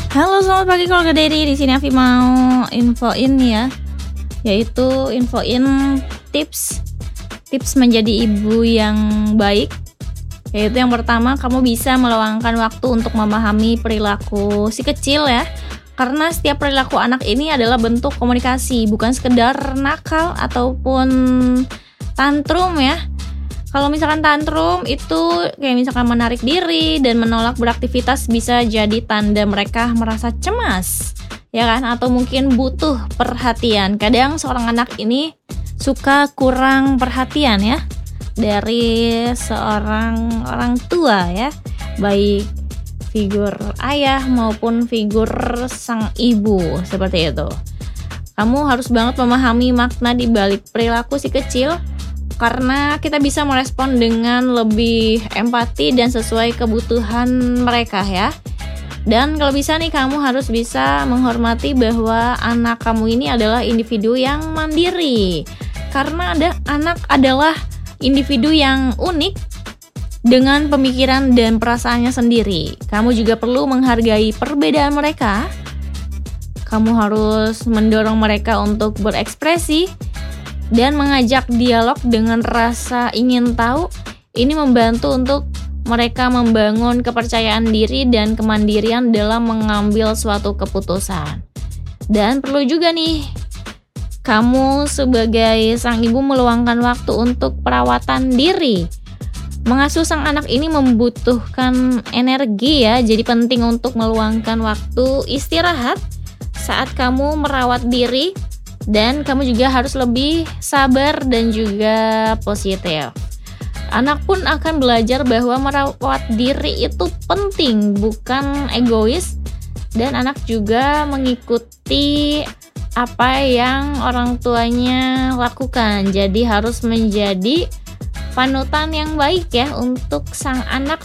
Halo, selamat pagi keluarga Dedi. Di sini Afi mau infoin ya, yaitu infoin tips menjadi ibu yang baik. Yaitu yang pertama, kamu bisa meluangkan waktu untuk memahami perilaku si kecil ya. Karena setiap perilaku anak ini adalah bentuk komunikasi, bukan sekedar nakal ataupun tantrum ya. Kalau misalkan tantrum itu kayak misalkan menarik diri dan menolak beraktivitas, bisa jadi tanda mereka merasa cemas, ya kan? Atau mungkin butuh perhatian. Kadang seorang anak ini suka kurang perhatian ya dari seorang orang tua ya, baik figur ayah maupun figur sang ibu, seperti itu. Kamu harus banget memahami makna di balik perilaku si kecil, karena kita bisa merespon dengan lebih empati dan sesuai kebutuhan mereka ya. Dan kalau bisa nih, kamu harus bisa menghormati bahwa anak kamu ini adalah individu yang mandiri. Karena anak adalah individu yang unik dengan pemikiran dan perasaannya sendiri. Kamu juga perlu menghargai perbedaan mereka. Kamu harus mendorong mereka untuk berekspresi dan mengajak dialog dengan rasa ingin tahu. Ini membantu untuk mereka membangun kepercayaan diri dan kemandirian dalam mengambil suatu keputusan. Dan perlu juga nih, kamu sebagai sang ibu meluangkan waktu untuk perawatan diri. Mengasuh sang anak ini membutuhkan energi ya, jadi penting untuk meluangkan waktu istirahat saat kamu merawat diri. Dan kamu juga harus lebih sabar dan juga positif. Anak pun akan belajar bahwa merawat diri itu penting, bukan egois. Dan anak juga mengikuti apa yang orang tuanya lakukan. Jadi harus menjadi panutan yang baik ya untuk sang anak,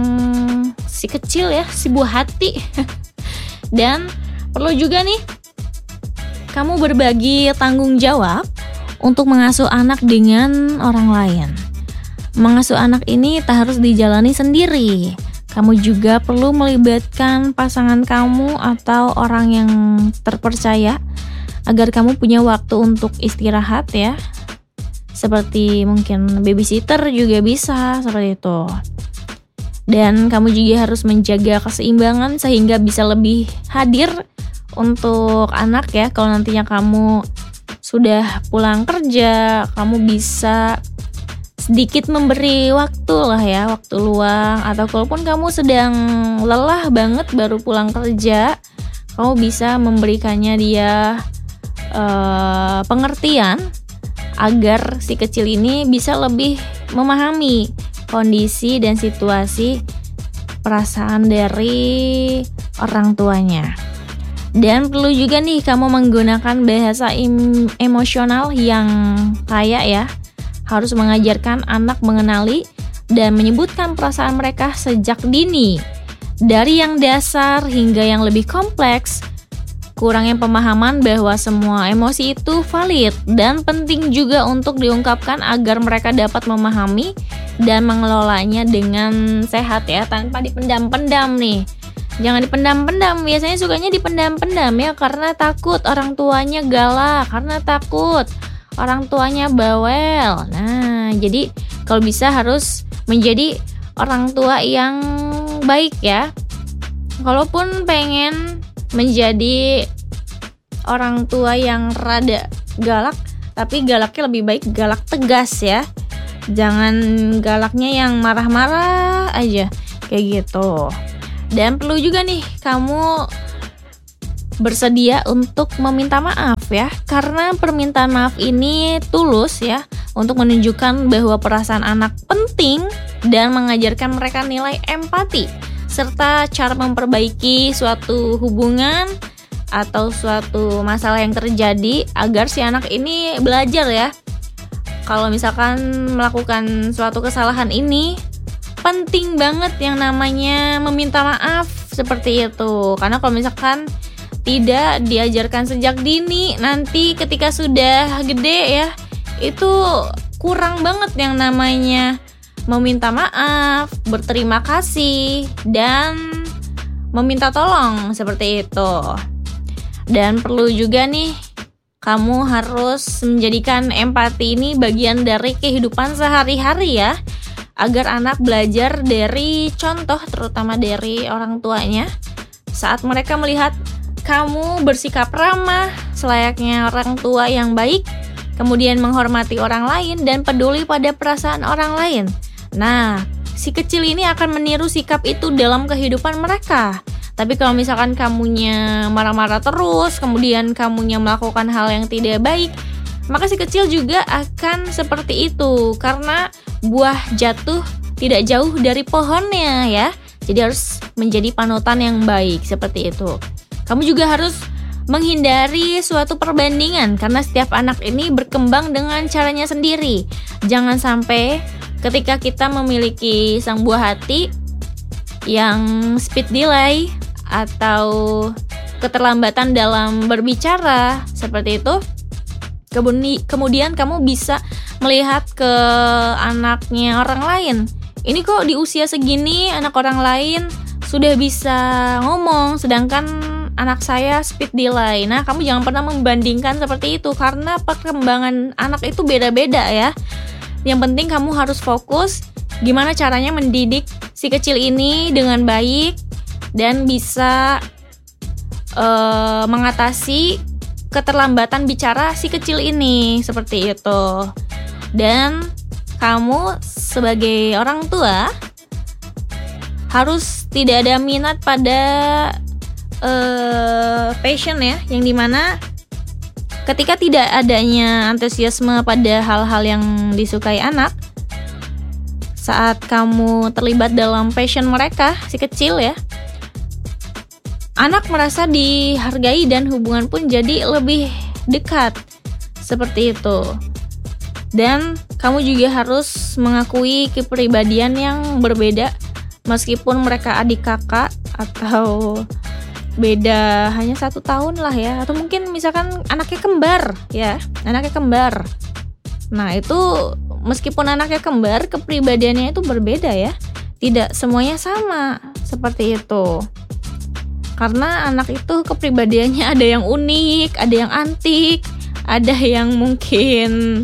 si kecil ya, si buah hati. Dan perlu juga nih, kamu berbagi tanggung jawab untuk mengasuh anak dengan orang lain. Mengasuh anak ini tak harus dijalani sendiri. Kamu juga perlu melibatkan pasangan kamu atau orang yang terpercaya agar kamu punya waktu untuk istirahat ya. Seperti mungkin babysitter juga bisa, seperti itu. Dan kamu juga harus menjaga keseimbangan sehingga bisa lebih hadir untuk anak ya. Kalau nantinya kamu sudah pulang kerja, kamu bisa sedikit memberi waktu lah ya, waktu luang. Atau kalaupun kamu sedang lelah banget baru pulang kerja, kamu bisa memberikannya dia pengertian agar si kecil ini bisa lebih memahami kondisi dan situasi perasaan dari orang tuanya. Dan perlu juga nih kamu menggunakan bahasa emosional yang kaya ya. Harus mengajarkan anak mengenali dan menyebutkan perasaan mereka sejak dini. Dari yang dasar hingga yang lebih kompleks. Kurangnya pemahaman bahwa semua emosi itu valid dan penting juga untuk diungkapkan agar mereka dapat memahami dan mengelolanya dengan sehat ya, tanpa dipendam-pendam nih. Jangan dipendam-pendam, biasanya sukanya dipendam-pendam ya, karena takut orang tuanya galak, karena takut orang tuanya bawel. Nah, jadi kalau bisa harus menjadi orang tua yang baik ya. Kalaupun pengen menjadi orang tua yang rada galak, tapi galaknya lebih baik galak tegas ya. Jangan galaknya yang marah-marah aja, kayak gitu. Dan perlu juga nih kamu bersedia untuk meminta maaf ya, karena permintaan maaf ini tulus ya, untuk menunjukkan bahwa perasaan anak penting dan mengajarkan mereka nilai empati serta cara memperbaiki suatu hubungan atau suatu masalah yang terjadi, agar si anak ini belajar ya. Kalau misalkan melakukan suatu kesalahan ini, penting banget yang namanya meminta maaf, seperti itu. Karena kalau misalkan tidak diajarkan sejak dini, nanti ketika sudah gede ya, itu kurang banget yang namanya meminta maaf, berterima kasih, dan meminta tolong seperti itu. Dan perlu juga nih, kamu harus menjadikan empati ini bagian dari kehidupan sehari-hari ya, agar anak belajar dari contoh, terutama dari orang tuanya. Saat mereka melihat kamu bersikap ramah selayaknya orang tua yang baik, kemudian menghormati orang lain dan peduli pada perasaan orang lain. Nah, si kecil ini akan meniru sikap itu dalam kehidupan mereka. Tapi kalau misalkan kamunya marah-marah terus, kemudian kamunya melakukan hal yang tidak baik, maka si kecil juga akan seperti itu. Karena buah jatuh tidak jauh dari pohonnya ya. Jadi harus menjadi panutan yang baik seperti itu. Kamu juga harus menghindari suatu perbandingan, karena setiap anak ini berkembang dengan caranya sendiri. Jangan sampai ketika kita memiliki sang buah hati yang speed delay atau keterlambatan dalam berbicara seperti itu, kemudian kamu bisa melihat ke anaknya orang lain. Ini kok di usia segini anak orang lain sudah bisa ngomong, sedangkan anak saya speed delay. Nah, kamu jangan pernah membandingkan seperti itu, karena perkembangan anak itu beda-beda ya. Yang penting kamu harus fokus gimana caranya mendidik si kecil ini dengan baik dan bisa mengatasi keterlambatan bicara si kecil ini seperti itu. Dan kamu sebagai orang tua harus tidak ada minat pada passion ya, yang dimana ketika tidak adanya antusiasme pada hal-hal yang disukai anak, saat kamu terlibat dalam passion mereka, si kecil ya, anak merasa dihargai dan hubungan pun jadi lebih dekat seperti itu. Dan kamu juga harus mengakui kepribadian yang berbeda, meskipun mereka adik kakak atau beda hanya 1 tahun lah ya, atau mungkin misalkan anaknya kembar ya, anaknya kembar. Nah itu meskipun anaknya kembar, kepribadiannya itu berbeda ya, tidak semuanya sama seperti itu. Karena anak itu kepribadiannya ada yang unik, ada yang antik, ada yang mungkin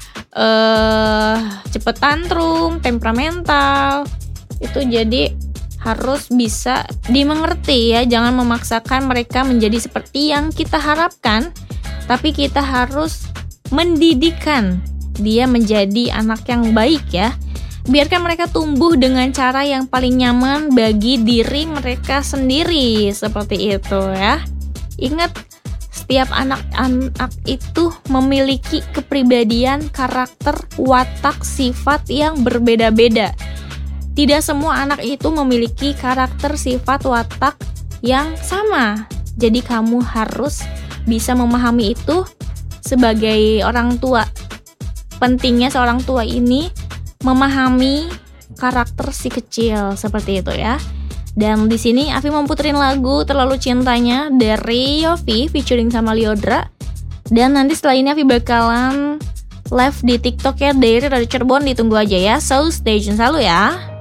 cepet tantrum, temperamental. Itu jadi harus bisa dimengerti ya, jangan memaksakan mereka menjadi seperti yang kita harapkan, tapi kita harus mendidikkan dia menjadi anak yang baik ya. Biarkan mereka tumbuh dengan cara yang paling nyaman bagi diri mereka sendiri seperti itu ya. Ingat, setiap anak-anak itu memiliki kepribadian, karakter, watak, sifat yang berbeda-beda. Tidak semua anak itu memiliki karakter, sifat, watak yang sama. Jadi kamu harus bisa memahami itu sebagai orang tua. Pentingnya seorang tua ini memahami karakter si kecil seperti itu ya. Dan di sini Afi mau puterin lagu Terlalu Cintanya dari Yofi featuring sama Lyodra. Dan nanti setelah ini Afi bakalan live di TikTok ya, dari Cirebon, ditunggu aja ya. So stay tune selalu ya.